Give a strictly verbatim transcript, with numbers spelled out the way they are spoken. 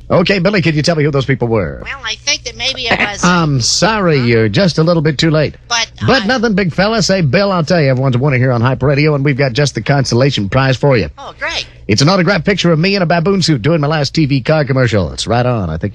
Okay, Billy, could you tell me who those people were? Well, I think that maybe it was... I'm sorry, you're just a little bit too late. But, But uh, nothing, big fella. Say, Bill, I'll tell you, everyone's a winner here on Hype Radio, and we've got just the consolation prize for you. Oh, great. It's an autographed picture of me in a baboon suit doing my last T V car commercial. It's right on. I think